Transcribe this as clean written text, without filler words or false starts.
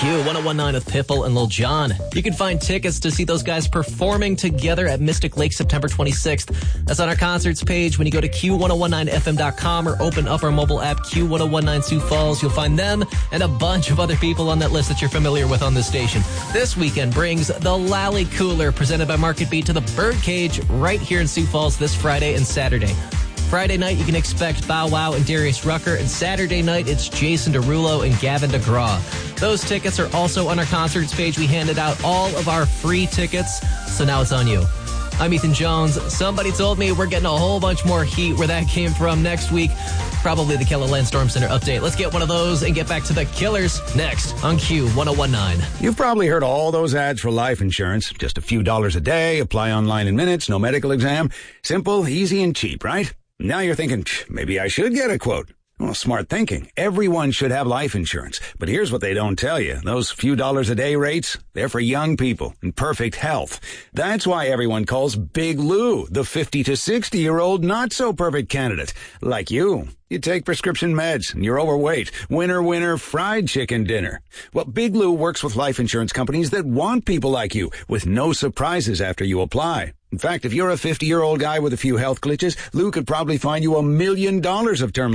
Q1019 with Pitbull and Lil Jon. You can find tickets to see those guys performing together at Mystic Lake September 26th. That's on our concerts page. When you go to Q1019FM.com or open up our mobile app Q1019 Sioux Falls, you'll find them and a bunch of other people on that list that you're familiar with on this station. This weekend brings the Lally Cooler, presented by Market Beat, to the Birdcage right here in Sioux Falls this Friday and Saturday. Friday night, you can expect Bow Wow and Darius Rucker, and Saturday night, it's Jason Derulo and Gavin DeGraw. Those tickets are also on our concerts page. We handed out all of our free tickets, so now it's on you. I'm Ethan Jones. Somebody told me we're getting a whole bunch more heat. Where that came from next week, probably the KELOLAND Storm Center update. Let's get one of those and get back to the Killers next on Q1019. You've probably heard all those ads for life insurance. Just a few dollars a day, apply online in minutes, no medical exam. Simple, easy, and cheap, right? Now you're thinking, maybe I should get a quote. Well, smart thinking. Everyone should have life insurance. But here's what they don't tell you. Those few dollars a day rates, they're for young people in perfect health. That's why everyone calls Big Lou the 50 to 60-year-old not-so-perfect candidate. Like you. You take prescription meds and you're overweight. Winner, winner, fried chicken dinner. Well, Big Lou works with life insurance companies that want people like you with no surprises after you apply. In fact, if you're a 50-year-old guy with a few health glitches, Lou could probably find you $1 million of term